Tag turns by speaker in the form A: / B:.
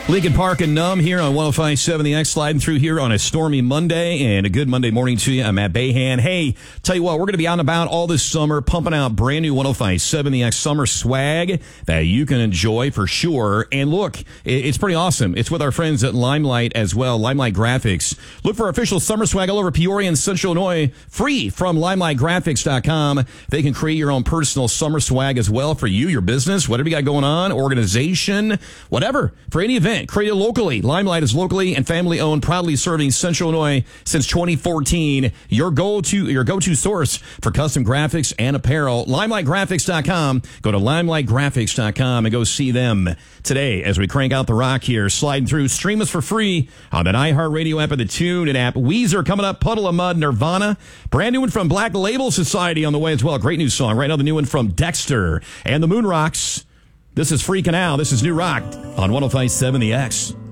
A: Lincoln Park and Numb here on 105.7 The X, sliding through here on a stormy Monday, and a good Monday morning to you. I'm Matt Bayhan. Hey, tell you what, we're going to be out and about all this summer, pumping out brand new 105.7 The X summer swag that you can enjoy for sure. And look, it's pretty awesome. It's with our friends at Limelight as well, Limelight Graphics. Look for official summer swag all over Peoria and Central Illinois, free from limelightgraphics.com. They can create your own personal summer swag as well for you, your business, whatever you got going on, organization, whatever, for any event. Created locally. Limelight is locally and family owned, proudly serving Central Illinois since 2014. Your go-to source for custom graphics and apparel. LimelightGraphics.com. Go to LimelightGraphics.com and go see them today as we crank out the rock here. Sliding through. Stream us for free on that iHeartRadio app and the TuneIn app. Weezer coming up. Puddle of Mud. Nirvana. Brand new one from Black Label Society on the way as well. Great new song. Right now the new one from Dexter and the Moon Rocks. This is Freaking Out. This is New Rock on 105.7 The X.